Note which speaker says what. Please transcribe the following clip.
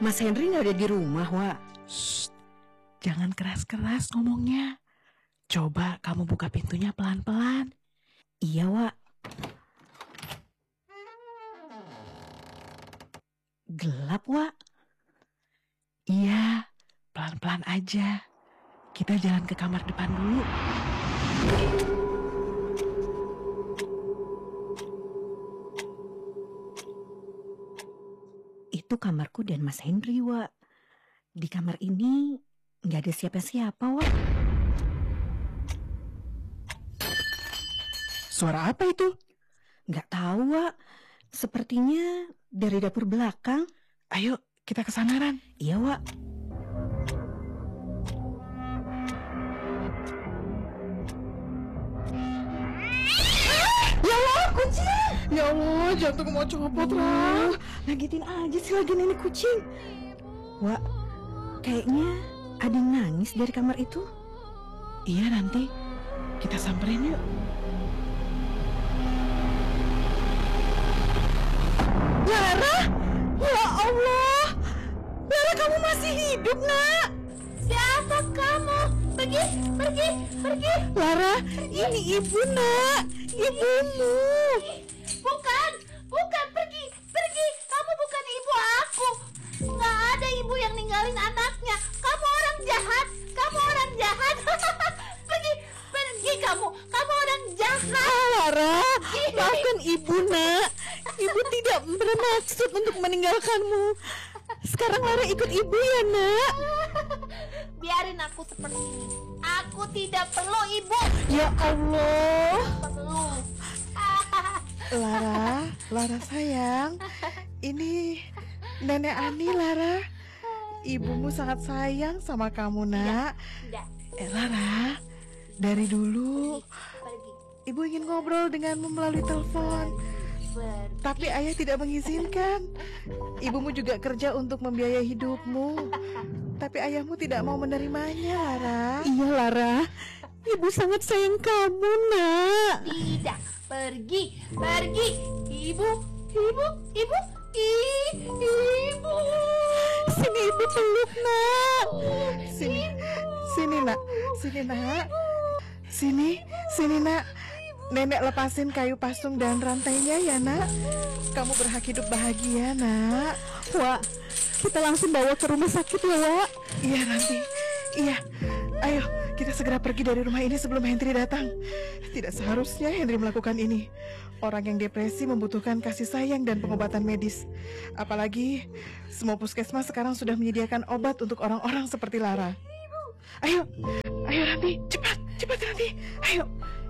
Speaker 1: Mas Henry nggak ada di rumah, Wak.
Speaker 2: Shh, jangan keras-keras ngomongnya. Coba kamu buka pintunya pelan-pelan.
Speaker 1: Iya, Wak. Gelap, Wak.
Speaker 2: Iya, pelan-pelan aja. Kita jalan ke kamar depan dulu.
Speaker 1: Itu kamarku dan Mas Henry, Wak. Di kamar ini nggak ada siapa-siapa, Wak.
Speaker 2: Suara apa itu?
Speaker 1: Nggak tahu, Wak. Sepertinya dari dapur belakang.
Speaker 2: Ayo, kita ke sana, Ran.
Speaker 1: Iya, Wak. Ya Allah, kucing!
Speaker 2: Ya Allah, jantung mau copot, Ran.
Speaker 1: Ngagetin aja sih lagi nenek kucing. Wak, kayaknya ada yang nangis dari kamar itu.
Speaker 2: Iya, nanti kita samperin yuk.
Speaker 1: Lara! Ya Allah! Lara, kamu masih hidup, nak?
Speaker 3: Siapa kamu? Pergi, pergi, pergi.
Speaker 1: Lara, ini ibu, nak. Ibumu.
Speaker 3: Bukan, bukan, pergi, pergi. Kamu bukan ibu aku. Gak ada ibu yang ninggalin anaknya. Kamu orang jahat, kamu orang jahat. Pergi, pergi kamu. Kamu orang jahat.
Speaker 1: Lara, maafkan ibu, nak. Ibu tidak bermaksud untuk meninggalkanmu. Sekarang Lara ikut ibu ya, nak.
Speaker 3: Biarin aku seperti ini. Aku tidak perlu ibu.
Speaker 1: Ya Allah.
Speaker 3: Perlu.
Speaker 2: Lara sayang. Ini Nenek Ani, Lara. Ibumu sangat sayang sama kamu, nak.
Speaker 3: Tidak,
Speaker 2: Lara, dari dulu
Speaker 3: pergi,
Speaker 2: ibu ingin ngobrol denganmu melalui telepon.
Speaker 3: pergi.
Speaker 2: Tapi ayah tidak mengizinkan. Ibumu juga kerja untuk membiayai hidupmu. Tapi ayahmu tidak mau menerimanya, Lara.
Speaker 1: Iya, Lara. Ibu sangat sayang kamu, nak.
Speaker 3: Tidak, pergi, pergi. Ibu, ibu, ibu, ibu.
Speaker 1: Sini ibu peluk, nak.
Speaker 2: Sini, sini nak, sini nak, sini nak. Nenek lepasin kayu pasung dan rantainya ya, nak. Kamu berhak hidup bahagia, nak.
Speaker 1: Wak, kita langsung bawa ke rumah sakit ya, Wak.
Speaker 2: Iya, nanti. Iya, ayo kita segera pergi dari rumah ini sebelum Henry datang. Tidak seharusnya Henry melakukan ini. Orang yang depresi membutuhkan kasih sayang dan pengobatan medis. Apalagi semua puskesmas sekarang sudah menyediakan obat untuk orang-orang seperti Lara. Ayo, ayo Ranti, cepat, cepat Ranti. Ayo,